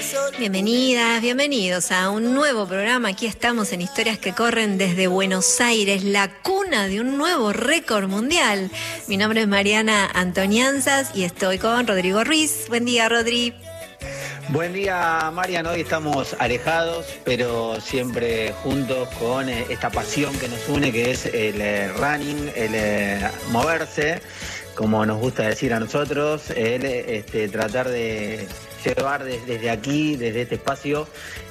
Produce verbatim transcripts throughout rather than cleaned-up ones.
Bienvenidas, bienvenidos a un nuevo programa. Aquí estamos en Historias que Corren desde Buenos Aires, la cuna de un nuevo récord mundial. Mi nombre es Mariana Antonianzas y estoy con Rodrigo Ruiz. Buen día, Rodri. Buen día, Marian. Hoy estamos alejados, pero siempre juntos con esta pasión que nos une, que es el running, el moverse, como nos gusta decir a nosotros, el este, tratar de llevar desde, desde aquí, desde este espacio,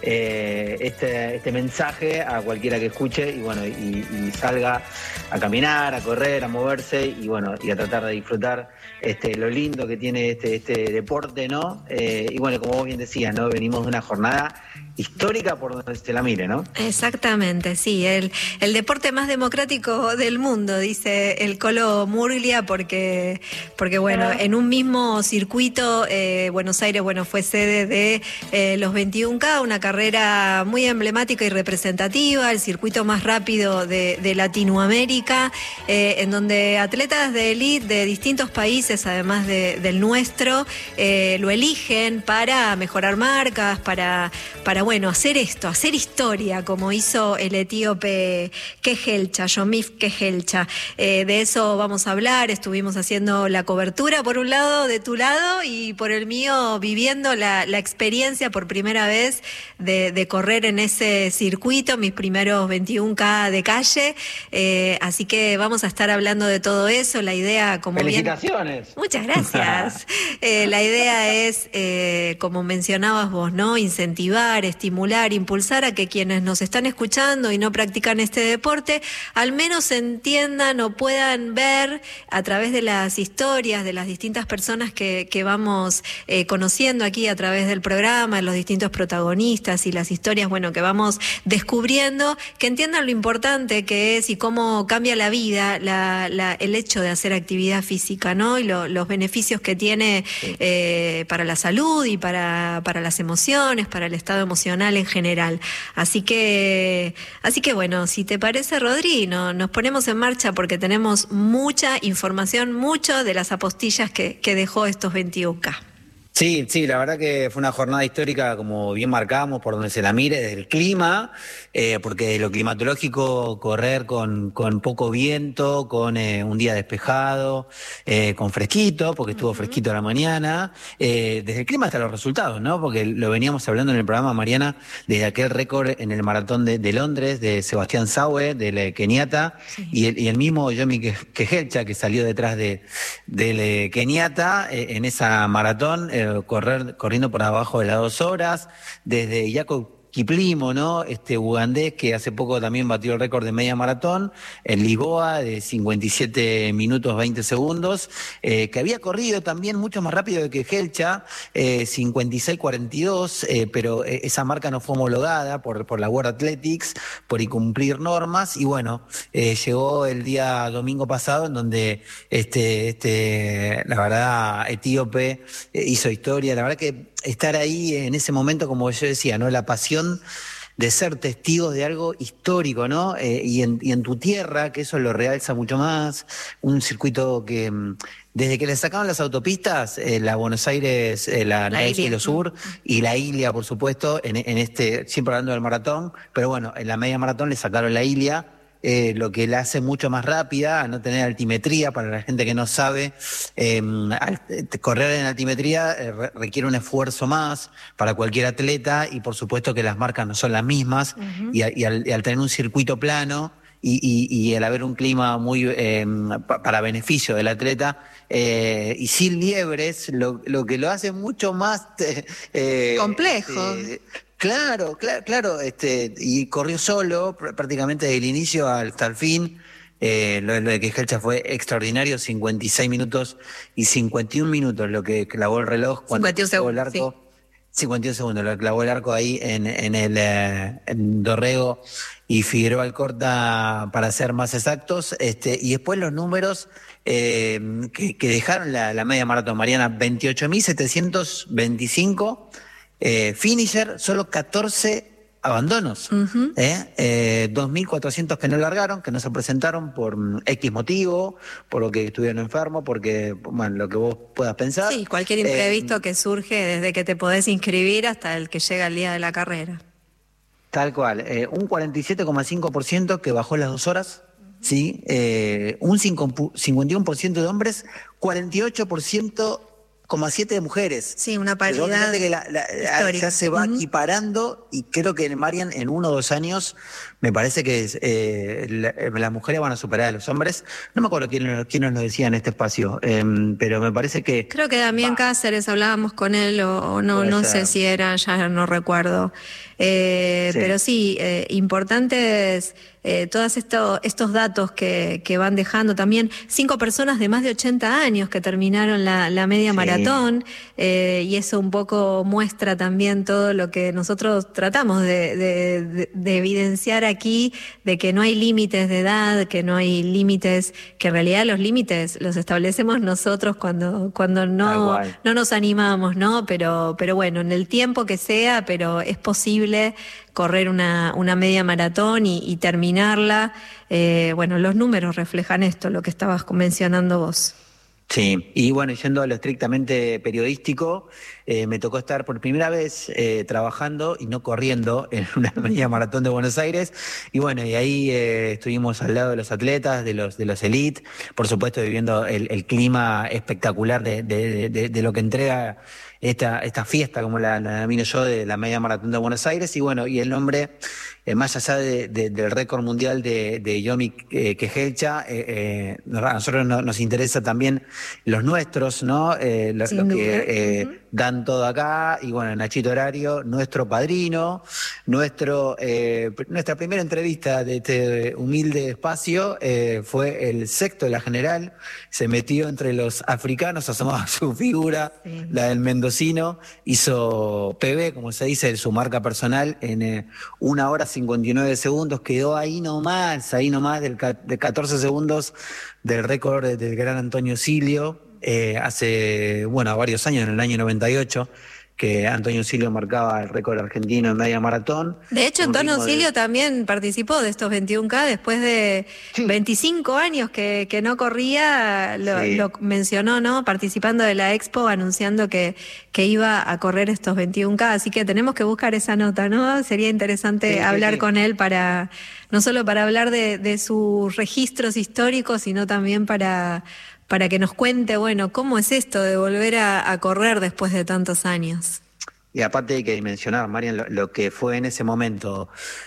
eh, este, este mensaje a cualquiera que escuche y bueno, y, y salga a caminar, a correr, a moverse y bueno, y a tratar de disfrutar este, lo lindo que tiene este, este deporte, ¿no? Eh, y bueno, como vos bien decías, ¿no? Venimos de una jornada histórica por donde se la mire, ¿no? Exactamente, sí, el, el deporte más democrático del mundo, dice el Colo Murglia, porque, porque bueno, en un mismo circuito, eh, Buenos Aires, bueno, fue sede de eh, los veintiún K, una carrera muy emblemática y representativa, el circuito más rápido de, de Latinoamérica, eh, en donde atletas de élite de distintos países, además de, del nuestro, eh, lo eligen para mejorar marcas, para, para bueno, hacer esto, hacer historia, como hizo el etíope Kehelcha, Yomif Kehelcha. Eh, de eso vamos a hablar, estuvimos haciendo la cobertura, por un lado de tu lado y por el mío viviendo la, la experiencia por primera vez de, de correr en ese circuito, mis primeros veintiún K de calle, eh, así que vamos a estar hablando de todo eso, la idea como ¡Felicitaciones! Bien... Muchas gracias. eh, la idea es, eh, como mencionabas vos, ¿no? Incentivar, estimular, impulsar a que quienes nos están escuchando y no practican este deporte, al menos entiendan o puedan ver a través de las historias de las distintas personas que, que vamos eh, conociendo aquí a través del programa, los distintos protagonistas y las historias, bueno, que vamos descubriendo, que entiendan lo importante que es y cómo cambia la vida la, la, el hecho de hacer actividad física, ¿no? Y lo, los beneficios que tiene eh, para la salud y para, para las emociones, para el estado emocional en general. Así que, así que bueno, si te parece, Rodri, no, nos ponemos en marcha porque tenemos mucha información, mucho de las apostillas que, que dejó estos veintiún K. Sí, sí, la verdad que fue una jornada histórica, como bien marcamos, por donde se la mire, desde el clima, eh, porque de lo climatológico, correr con, con poco viento, con eh, un día despejado, eh, con fresquito, porque estuvo uh-huh. fresquito a la mañana, eh, desde el clima hasta los resultados, ¿no? Porque lo veníamos hablando en el programa, Mariana, desde aquel récord en el maratón de, de Londres, de Sebastián Saue, del Keniata, sí. y, el, y el mismo Yomi Kehelcha, que salió detrás de, del Keniata eh, en esa maratón, eh, correr corriendo por abajo de las dos horas, desde Jacob Kiplimo, ¿no? Este ugandés que hace poco también batió el récord de media maratón en Lisboa de cincuenta y siete minutos veinte segundos, eh, que había corrido también mucho más rápido que Kehelcha, eh, cincuenta y seis cuarenta y dos, eh, pero esa marca no fue homologada por, por la World Athletics por incumplir normas y bueno, eh, llegó el día domingo pasado en donde este, este, la verdad, etíope eh, hizo historia, la verdad que estar ahí en ese momento, como yo decía, ¿no? La pasión de ser testigos de algo histórico, ¿no? Eh, y, en, y en tu tierra, que eso lo realza mucho más, un circuito que desde que le sacaban las autopistas, eh, la Buenos Aires, eh, la, la Cielo Sur y la Ilia, por supuesto, en, en este, siempre hablando del maratón, pero bueno, en la media maratón le sacaron la Ilia, Eh, lo que la hace mucho más rápida, a no tener altimetría, para la gente que no sabe, eh, al, correr en altimetría eh, re, requiere un esfuerzo más para cualquier atleta y por supuesto que las marcas no son las mismas uh-huh. y, a, y, al, y al tener un circuito plano y, y, y el haber un clima muy eh, pa, para beneficio del atleta eh, y sin liebres, lo, lo que lo hace mucho más eh, complejo. Eh, Claro, claro, claro, este, y corrió solo prácticamente desde el inicio hasta el fin. Eh, lo, lo de Kehelcha fue extraordinario, cincuenta y seis minutos y cincuenta y un minutos lo que clavó el reloj cuando cincuenta y un clavó el arco. Sí. cincuenta y un segundos, lo clavó el arco ahí en, en el eh, en Dorrego y Figueroa Alcorta, para ser más exactos. Este, y después los números eh, que, que dejaron la, la media maratón, Mariana, veintiocho mil setecientos veinticinco. Eh, finisher, solo catorce abandonos, uh-huh. ¿eh? Eh, dos mil cuatrocientos que no largaron, que no se presentaron por X motivo, por lo que estuvieron enfermos, porque, bueno, lo que vos puedas pensar. Sí, cualquier imprevisto eh, que surge desde que te podés inscribir hasta el que llega el día de la carrera. Tal cual, eh, un cuarenta y siete coma cinco por ciento que bajó las dos horas, ¿sí? Eh, un cincuenta y uno por ciento de hombres, cuarenta y ocho por ciento coma siete de mujeres. Sí, una paridad que la, la, la, ya se va uh-huh. equiparando, y creo que, Marian, en uno o dos años me parece que eh, la, las mujeres van a superar a los hombres. No me acuerdo quién, quién nos lo decía en este espacio, eh, pero me parece que... Creo que Damián va. Cáceres, hablábamos con él, o, o no, no sé si era, ya no recuerdo. Eh, sí. Pero sí, eh, importantes eh, todos esto, estos datos que, que van dejando también. Cinco personas de más de ochenta años que terminaron la, la media sí. maratón, eh, y eso un poco muestra también todo lo que nosotros tratamos de, de, de, de evidenciar aquí, de que no hay límites de edad, que no hay límites, que en realidad los límites los establecemos nosotros cuando, cuando no, no nos animamos, ¿no? Pero, pero bueno, en el tiempo que sea, pero es posible correr una, una media maratón y, y terminarla. Eh, bueno, los números reflejan esto, lo que estabas mencionando vos. Sí, y bueno, yendo a lo estrictamente periodístico, eh, me tocó estar por primera vez eh, trabajando y no corriendo en una media maratón de Buenos Aires, y bueno, y ahí eh, estuvimos al lado de los atletas, de los de los elite, por supuesto viviendo el, el clima espectacular de, de, de, de lo que entrega esta esta fiesta, como la, la denomino yo, de la media maratón de Buenos Aires. Y bueno, y el nombre, eh, más allá de, de, del récord mundial de, de Yomi eh, Kejelcha, eh, eh, a nosotros no, nos interesa también los nuestros, ¿no? Eh, los, los que eh, uh-huh. dan todo acá. Y bueno, Nachito Horario, nuestro padrino, nuestro eh, nuestra primera entrevista de este humilde espacio eh, fue el sexto de la general. Se metió entre los africanos, asomaba su figura, sí. la del Mendoza. Hizo P B, como se dice, su marca personal, en eh, una hora cincuenta y nueve segundos, quedó ahí nomás, ahí nomás del, de catorce segundos del récord del gran Antonio Silio, eh, hace, bueno, varios años, en el año noventa y ocho, que Antonio Silio marcaba el récord argentino en media maratón. De hecho, Antonio Silio de... también participó de estos veintiún K después de sí. veinticinco años que, que no corría, lo, sí. lo mencionó, ¿no? Participando de la Expo, anunciando que, que iba a correr estos veintiún K, así que tenemos que buscar esa nota, ¿no? Sería interesante sí, hablar sí, sí. con él para, no solo para hablar de, de sus registros históricos, sino también para... para que nos cuente, bueno, cómo es esto de volver a, a correr después de tantos años. Y aparte hay que dimensionar, Marian, lo, lo que fue en ese momento,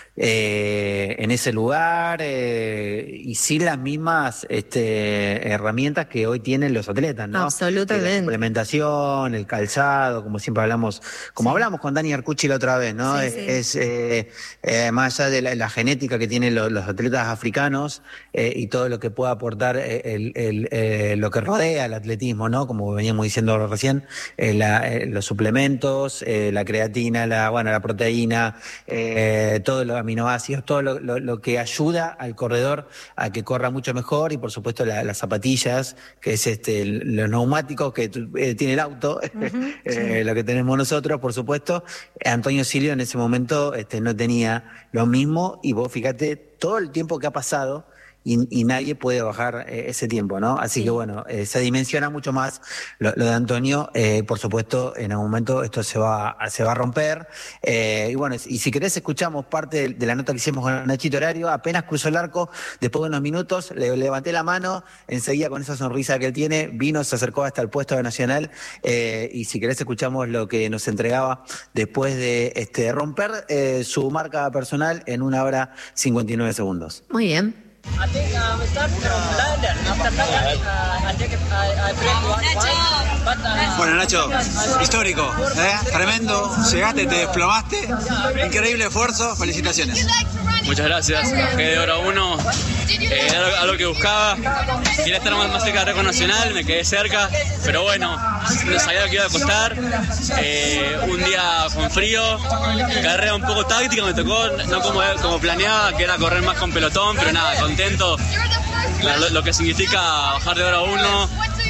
eh, en ese lugar, eh, y sin las mismas este, herramientas que hoy tienen los atletas, ¿no? Absolutamente. La suplementación, el calzado, como siempre hablamos, como sí. hablamos con Dani Arcucci la otra vez, ¿no? Sí, sí. Es eh, eh, más allá de la, la genética que tienen los, los atletas africanos eh, y todo lo que pueda aportar el, el, eh, lo que rodea el atletismo, ¿no? Como veníamos diciendo recién, eh, la, eh, los suplementos, eh, la creatina, la, bueno, la proteína, eh, todo lo aminoácidos, todo lo, lo, lo que ayuda al corredor a que corra mucho mejor, y por supuesto la, las zapatillas, que es este los neumáticos que eh, tiene el auto, uh-huh, eh, sí. lo que tenemos nosotros, por supuesto. Antonio Silio en ese momento este, no tenía lo mismo, y vos fíjate todo el tiempo que ha pasado, Y, y nadie puede bajar eh, ese tiempo, ¿no? Así sí. que bueno, eh, se dimensiona mucho más lo, lo de Antonio. Eh, por supuesto, en algún momento esto se va, se va a romper. Eh, y bueno, y si querés escuchamos parte de, de la nota que hicimos con Nachito Horario. Apenas cruzó el arco, después de unos minutos, le levanté la mano, enseguida con esa sonrisa que él tiene, vino, se acercó hasta el puesto de Nacional. Eh, y si querés escuchamos lo que nos entregaba después de este, romper eh, su marca personal en una hora cincuenta y nueve segundos. Muy bien. I think um, we start from London. After that, uh, I take I, I break one, one. But, uh, bueno, Nacho, histórico, ¿eh? Tremendo, llegaste, te desplomaste, increíble esfuerzo, felicitaciones. Muchas gracias, bajé de hora uno, eh, era algo que buscaba, quería estar más, más cerca del récord nacional, me quedé cerca, pero bueno, no sabía que iba a costar, eh, un día con frío, carrera un poco táctica, me tocó, no como, como planeaba, que era correr más con pelotón, pero nada, contento, lo, lo que significa bajar de hora uno,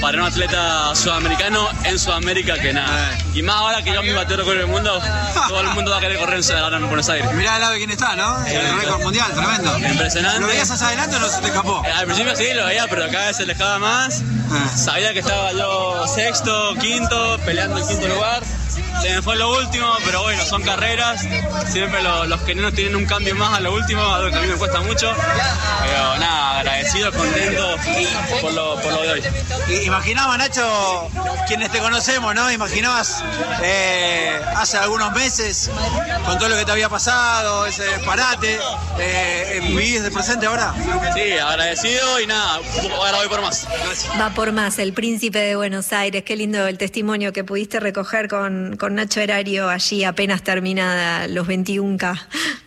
para un atleta sudamericano en Sudamérica que nada. Y más ahora que yo mi bateo récord del mundo, todo el mundo va a querer correr ahora en Buenos Aires. Mirá al lado de quién está, ¿no? El récord mundial, tremendo. Impresionante. ¿Lo veías hacia adelante o no se te escapó? Eh, al principio sí, lo veía, pero cada vez se alejaba más. Ah. Sabía que estaba yo sexto, quinto, peleando el quinto lugar. Se me fue lo último, pero bueno, son carreras. Siempre lo, los kenianos tienen un cambio más a lo último, algo que a mí me cuesta mucho. Pero nada, agradecido, contento por lo, por lo de hoy. Imaginaba, Nacho, quienes te conocemos, ¿no? Imaginabas eh, hace algunos meses, con todo lo que te había pasado, ese disparate, eh, ¿vivís de presente ahora? Sí, agradecido y nada, ahora voy por más. Gracias. Va por más, el príncipe de Buenos Aires. Qué lindo el testimonio que pudiste recoger con, con Nacho Erario allí apenas terminada los veintiuno K.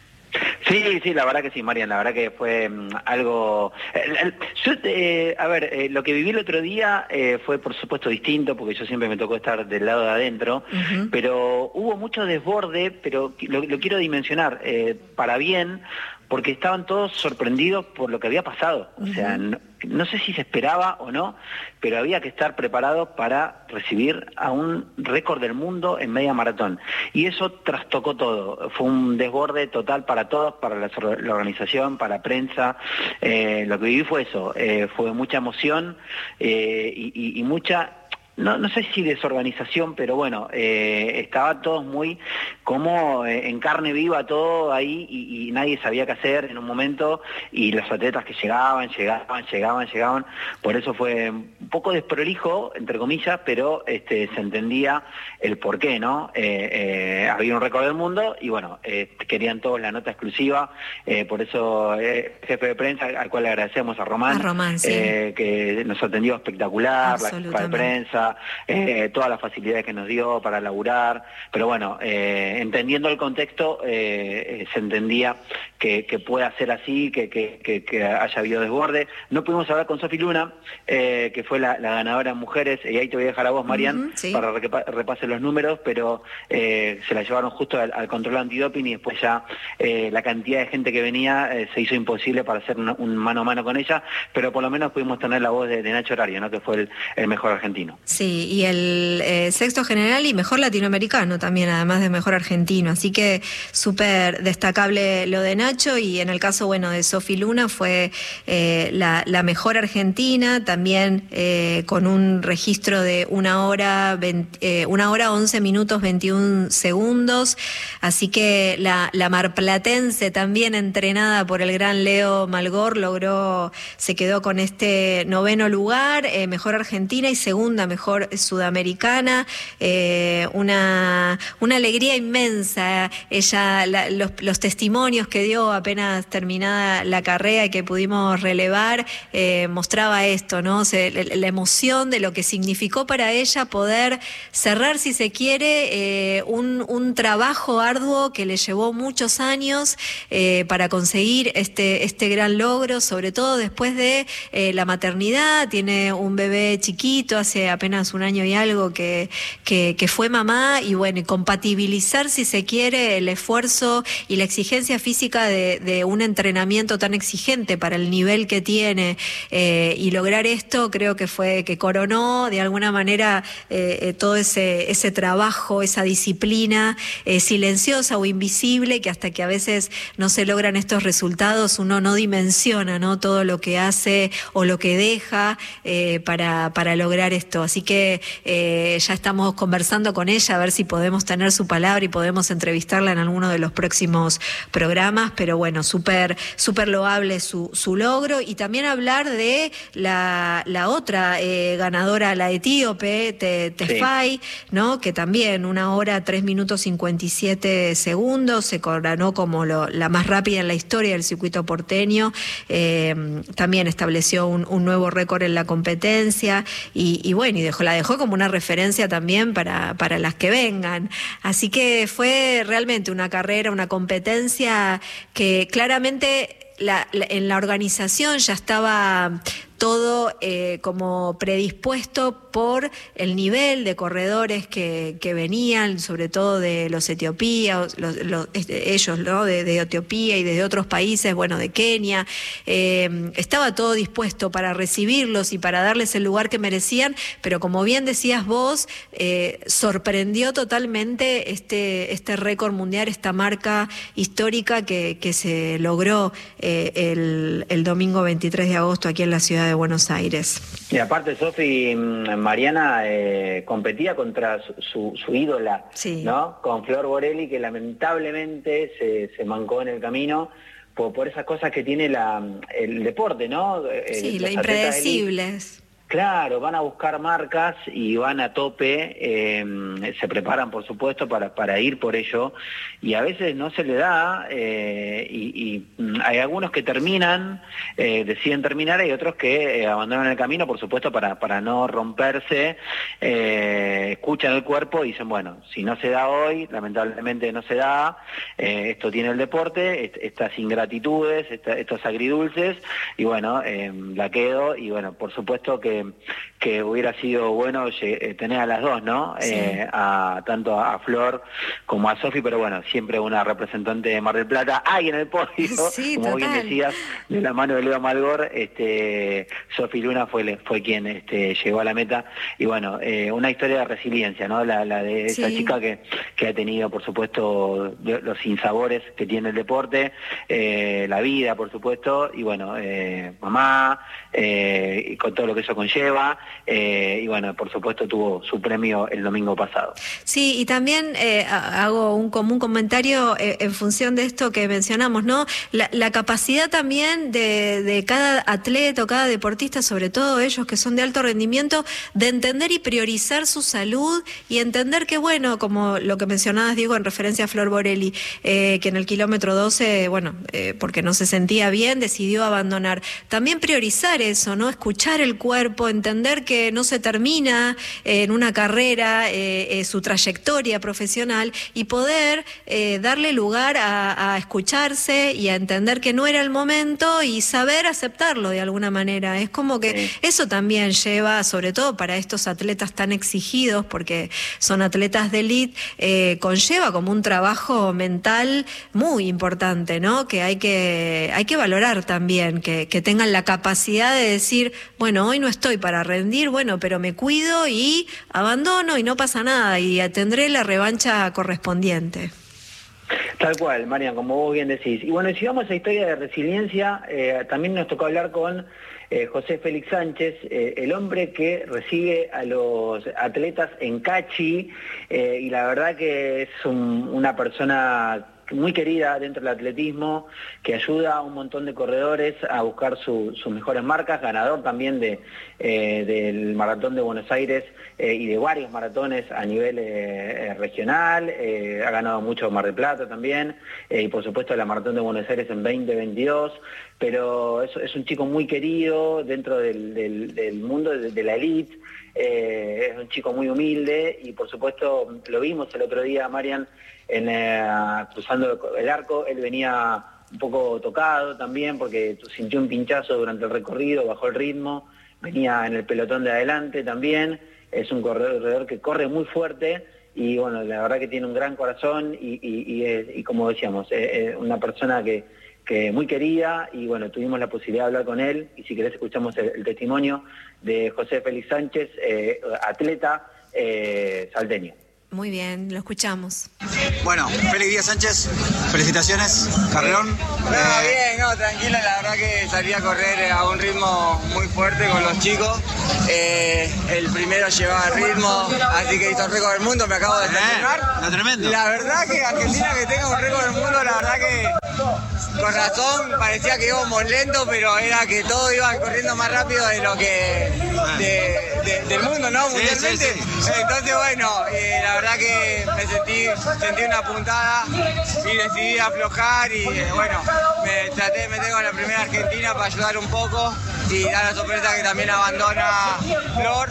Sí, sí, la verdad que sí, Marian, la verdad que fue um, algo... Eh, yo, eh, a ver, eh, lo que viví el otro día eh, fue por supuesto distinto, porque yo siempre me tocó estar del lado de adentro, uh-huh. pero hubo mucho desborde, pero lo, lo quiero dimensionar eh, para bien, porque estaban todos sorprendidos por lo que había pasado. O sea, no, no sé si se esperaba o no, pero había que estar preparado para recibir a un récord del mundo en media maratón. Y eso trastocó todo. Fue un desborde total para todos, para la, la organización, para la prensa. Eh, lo que viví fue eso. Eh, fue mucha emoción eh, y, y, y mucha... No, no sé si desorganización, pero bueno, eh, estaba todos muy como eh, en carne viva todo ahí y, y nadie sabía qué hacer en un momento y los atletas que llegaban, llegaban, llegaban, llegaban. Por eso fue un poco desprolijo, entre comillas, pero este, se entendía el porqué, ¿no? Eh, eh, había un récord del mundo y bueno, eh, querían todos la nota exclusiva, eh, por eso eh, jefe de prensa, al cual le agradecemos a Román, a Román sí. eh, que nos atendió espectacular, la jefa de prensa, Eh, todas las facilidades que nos dio para laburar, pero bueno, eh, entendiendo el contexto, eh, eh, se entendía que, que pueda ser así, que, que, que, que haya habido desborde. No pudimos hablar con Sofi Luna, eh, que fue la, la ganadora en mujeres, y ahí te voy a dejar a vos, Marian, uh-huh, sí. para que repase los números, pero eh, se la llevaron justo al, al control antidoping y después ya eh, la cantidad de gente que venía eh, se hizo imposible para hacer una, un mano a mano con ella, pero por lo menos pudimos tener la voz de, de Nacho Erario, ¿no? Que fue el, el mejor argentino. Sí, y el eh, sexto general y mejor latinoamericano también, además de mejor argentino. Así que súper destacable lo de Nacho, y en el caso, bueno, de Sofi Luna fue eh, la, la mejor argentina, también eh, con un registro de una hora, veinte, eh, una hora once minutos veintiún segundos. Así que la, la marplatense, también entrenada por el gran Leo Malgor, logró, se quedó con este noveno lugar, eh, mejor argentina y segunda mejor sudamericana, eh, una, una alegría inmensa. Ella, la, los, los testimonios que dio apenas terminada la carrera y que pudimos relevar, eh, mostraba esto, ¿no? Se, la, la emoción de lo que significó para ella poder cerrar, si se quiere, eh, un, un trabajo arduo que le llevó muchos años eh, para conseguir este, este gran logro, sobre todo después de eh, la maternidad. Tiene un bebé chiquito, hace apenas un año y algo que, que, que fue mamá, y bueno, y compatibilizar, si se quiere, el esfuerzo y la exigencia física de, de un entrenamiento tan exigente para el nivel que tiene, eh, y lograr esto, creo que fue que coronó de alguna manera eh, eh, todo ese, ese trabajo, esa disciplina eh, silenciosa o invisible, que hasta que a veces no se logran estos resultados uno no dimensiona, ¿no? Todo lo que hace o lo que deja eh, para, para lograr esto. Así que eh, ya estamos conversando con ella a ver si podemos tener su palabra y podemos entrevistarla en alguno de los próximos programas, pero bueno, súper súper loable su, su logro. Y también hablar de la, la otra eh, ganadora, la etíope, Te, Tefay, sí. ¿no? Que también una hora, tres minutos cincuenta y siete segundos, se coronó como lo, la más rápida en la historia del circuito porteño. Eh, también estableció un, un nuevo récord en la competencia y, y bueno, y dejó, la dejó como una referencia también para, para las que vengan. Así que fue realmente una carrera, una competencia que claramente La, la, en la organización ya estaba todo eh, como predispuesto por el nivel de corredores que, que venían, sobre todo de los etiopías, los, los, ellos, ¿no? De, de Etiopía y de otros países, bueno, de Kenia. Eh, estaba todo dispuesto para recibirlos y para darles el lugar que merecían, pero como bien decías vos, eh, sorprendió totalmente este, este récord mundial, esta marca histórica que, que se logró eh, el, el domingo veintitrés de agosto aquí en la ciudad de Buenos Aires. Y aparte, Sofi, Mariana eh, competía contra su, su, su ídola, sí, ¿no? Con Flor Borelli, que lamentablemente se, se mancó en el camino por, por esas cosas que tiene la, el deporte, ¿no? Sí, las impredecibles. Claro, van a buscar marcas y van a tope, eh, se preparan por supuesto para, para ir por ello, y a veces no se le da, eh, y, y hay algunos que terminan, eh, deciden terminar, y otros que eh, abandonan el camino, por supuesto, para, para no romperse, eh, escuchan el cuerpo y dicen, bueno, si no se da hoy, lamentablemente no se da, eh, esto tiene el deporte, est estas ingratitudes, esta, estos agridulces, y bueno, eh, la quedo, y bueno, por supuesto que que hubiera sido bueno tener a las dos, ¿no? Sí. Eh, a, tanto a Flor como a Sofi, pero bueno, siempre una representante de Mar del Plata, hay en el podio, sí, como total. Bien decías, de la mano de Leo Malgor, este, Sofi Luna fue, fue quien este, llegó a la meta, y bueno, eh, una historia de resiliencia, ¿no? La, la de esa sí. chica que, que ha tenido, por supuesto, los sinsabores que tiene el deporte, eh, la vida, por supuesto, y bueno, eh, mamá, eh, y con todo lo que eso conlleva, eh, y bueno, por supuesto tuvo su premio el domingo pasado. Sí, y también eh, hago un común comentario eh, en función de esto que mencionamos, ¿no? La, la capacidad también de, de cada atleta o cada deportista, sobre todo ellos que son de alto rendimiento, de entender y priorizar su salud y entender que, bueno, como lo que mencionabas, Diego, en referencia a Flor Borelli, eh, que en el kilómetro doce, bueno, eh, porque no se sentía bien, decidió abandonar. También priorizar eso, ¿no? Escuchar el cuerpo, entender que no se termina eh, en una carrera eh, eh, su trayectoria profesional y poder eh, darle lugar a, a escucharse y a entender que no era el momento y saber aceptarlo de alguna manera. Es como que sí. Eso también lleva, sobre todo para estos atletas tan exigidos, porque son atletas de élite, eh, conlleva como un trabajo mental muy importante, ¿no? Que hay que, hay que valorar también, que, que tengan la capacidad de decir, bueno, hoy no estoy para rendir, bueno, pero me cuido y abandono y no pasa nada y tendré la revancha correspondiente. Tal cual, Marian, como vos bien decís. Y bueno, si vamos a esa historia de resiliencia, eh, también nos tocó hablar con eh, José Félix Sánchez, eh, el hombre que recibe a los atletas en Cachi, eh, y la verdad que es un, una persona muy querida dentro del atletismo, que ayuda a un montón de corredores a buscar su, sus mejores marcas, ganador también de, eh, del Maratón de Buenos Aires eh, y de varios maratones a nivel eh, regional, eh, ha ganado mucho Mar del Plata también, eh, y por supuesto la Maratón de Buenos Aires en veinte veintidós, pero es, es un chico muy querido dentro del, del, del mundo de, de la elite, eh, es un chico muy humilde y por supuesto lo vimos el otro día, Marian, En, eh, cruzando el arco, él venía un poco tocado también porque sintió un pinchazo durante el recorrido, bajó el ritmo, venía en el pelotón de adelante también, es un corredor que corre muy fuerte y bueno, la verdad que tiene un gran corazón y, y, y, es, y como decíamos, es una persona que, que muy querida y bueno, tuvimos la posibilidad de hablar con él y si querés escuchamos el, el testimonio de José Félix Sánchez, eh, atleta eh, salteño. Muy bien, lo escuchamos. Bueno, Félix Díaz Sánchez, felicitaciones, carrerón. No, eh... bien, no, tranquilo, la verdad que salí a correr a un ritmo muy fuerte con los chicos. Eh, el primero llevaba ritmo, así que hizo el récord del mundo, me acabo de estrenar. Eh, tremendo. La verdad que Argentina que tenga un récord del mundo, la verdad que con razón parecía que íbamos lento, pero era que todos iban corriendo más rápido de lo que de, de, del mundo, ¿no? Mundialmente. Sí, sí, sí. Entonces, bueno, eh, la verdad que me sentí, sentí una puntada y decidí aflojar y eh, bueno, me traté de meter con la primera Argentina para ayudar un poco y dar la sorpresa que también abandona Flor.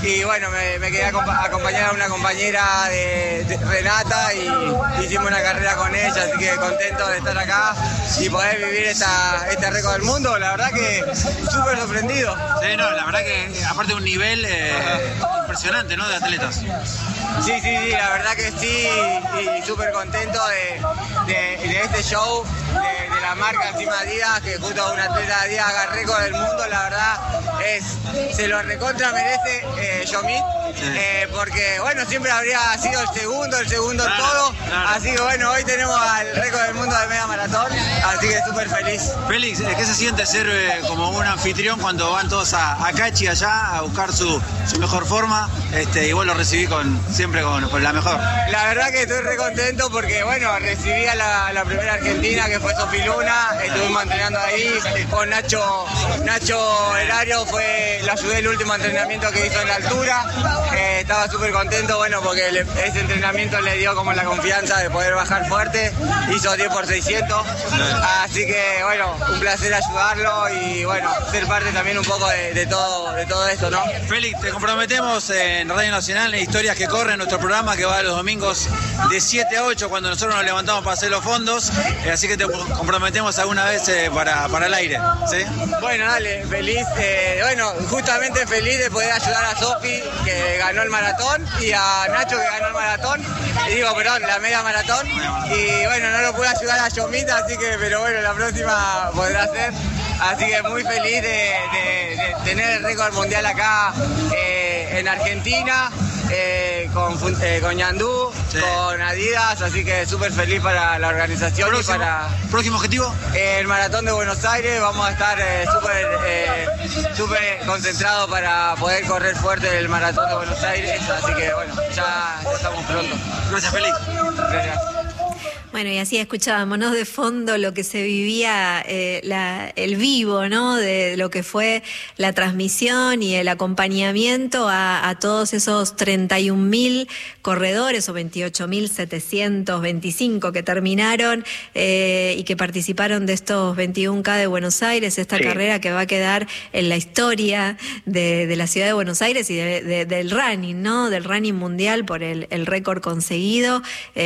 y bueno, me, me quedé a acompañar a una compañera de, de Renata y hicimos una carrera con ella, así que contento de estar acá y poder vivir esta, este récord del mundo. La verdad que súper sorprendido. Sí, no, la verdad que aparte de un nivel eh, impresionante, ¿no? De atletas. Sí, sí, sí, la verdad que sí, y súper contento de, de, de este show, de, de la marca encima Adidas, que justo un atleta de Adidas haga récord del mundo, la verdad es, se lo recontra merece eh, Yomit, sí. eh, porque bueno, siempre habría sido el segundo, el segundo claro, en todo, claro. Así que bueno, hoy tenemos al récord del mundo de media maratón, así que súper feliz. Félix, ¿qué se siente ser eh, como un anfitrión cuando van todos a, a Cachi allá a buscar su, su mejor forma, este, y vos lo recibí con siempre con, con la mejor? La verdad que estoy re contento porque bueno, recibí a la, la primera argentina que fue Sofi Luna, estuvimos entrenando ahí con Nacho, Nacho Herario, fue, lo ayudé el último entrenamiento que hizo en la altura, eh, estaba súper contento, bueno, porque le, ese entrenamiento le dio como la confianza de poder bajar fuerte, hizo diez por seiscientos, así que bueno, un placer ayudarlo y bueno, ser parte también un poco de, de, todo, de todo esto, ¿no? Félix, te comprometemos en Radio Nacional en Historias que Corren, nuestro programa que va los domingos de siete a ocho cuando nosotros nos levantamos para hacer los fondos, eh, así que te comprometemos alguna vez eh, para, para el aire, ¿sí? Bueno, dale, feliz, eh, bueno, justamente feliz de poder ayudar a Sofi que ganó el maratón y a Nacho que ganó el maratón, y digo, perdón, la media maratón, y bueno, no lo pude ayudar a Yomita, así que, pero bueno, la próxima podrá ser, así que muy feliz de, de, de tener el récord mundial acá eh, en Argentina, eh, con, eh, con Ñandú, sí. Con Adidas, así que súper feliz para la organización. ¿Próximo, y para ¿Próximo objetivo? Eh, el Maratón de Buenos Aires, vamos a estar eh, súper eh, súper concentrados para poder correr fuerte el Maratón de Buenos Aires, así que bueno, ya, ya estamos pronto. Gracias, Félix. Gracias. Bueno, y así escuchábamos, ¿no? De fondo lo que se vivía, eh, la, el vivo, ¿no? De lo que fue la transmisión y el acompañamiento a, a todos esos treinta y un mil corredores o veintiocho mil setecientos veinticinco que terminaron eh, y que participaron de estos veintiuno K de Buenos Aires, esta sí. carrera que va a quedar en la historia de, de la ciudad de Buenos Aires y de, de, del running, ¿no? Del running mundial por el, el récord conseguido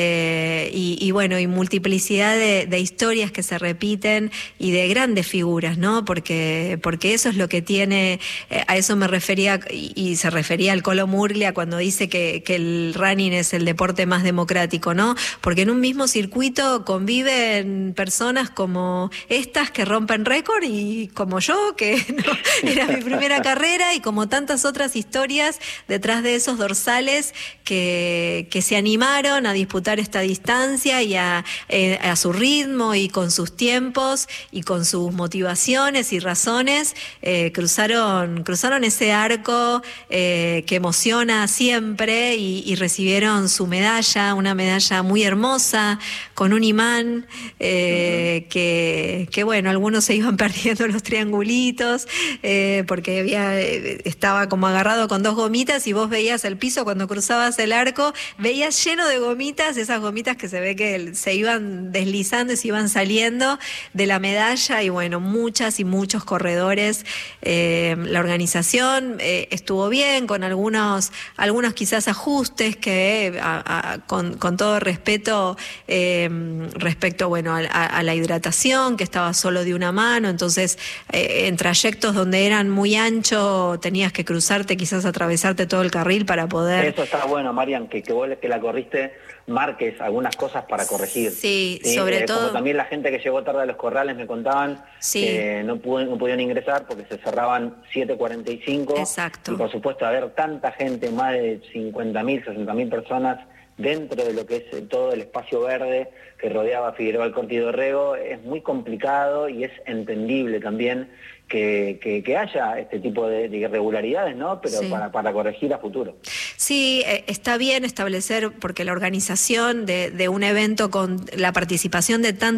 eh, y, y bueno, y multiplicidad de, de historias que se repiten y de grandes figuras, ¿no? Porque, porque eso es lo que tiene, eh, a eso me refería y, y se refería al Colo Murglia cuando dice que, que el running es el deporte más democrático, ¿no? Porque en un mismo circuito conviven personas como estas que rompen récord y como yo, que no, era mi primera carrera, y como tantas otras historias detrás de esos dorsales que, que se animaron a disputar esta distancia y a Eh, a su ritmo y con sus tiempos y con sus motivaciones y razones, eh, cruzaron, cruzaron ese arco eh, que emociona siempre y, y recibieron su medalla, una medalla muy hermosa, con un imán, eh, uh-huh. que, que bueno, algunos se iban perdiendo los triangulitos, eh, porque había, estaba como agarrado con dos gomitas y vos veías el piso cuando cruzabas el arco, veías lleno de gomitas, esas gomitas que se ve que el, se iban deslizando y se iban saliendo de la medalla, y bueno, muchas y muchos corredores. Eh, la organización eh, estuvo bien, con algunos algunos quizás ajustes que a, a, con, con todo respeto eh, respecto bueno a, a, a la hidratación, que estaba solo de una mano, entonces eh, en trayectos donde eran muy anchos tenías que cruzarte, quizás atravesarte todo el carril para poder... Eso está bueno, Marian, que, que vos que la corriste marques algunas cosas para corregir. Sí, ¿sí? sobre eh, todo... Como también la gente que llegó tarde a los corrales me contaban sí. que no, pudo, no pudieron ingresar porque se cerraban siete cuarenta y cinco. Exacto. Y por supuesto, haber tanta gente, más de cincuenta mil, sesenta mil personas dentro de lo que es todo el espacio verde que rodeaba Figueroa Alcorta y Dorrego, es muy complicado y es entendible también que, que, que haya este tipo de, de irregularidades, ¿no? Pero sí. para, para corregir a futuro. Sí, eh, está bien establecer, porque la organización de, de un evento con la participación de tantos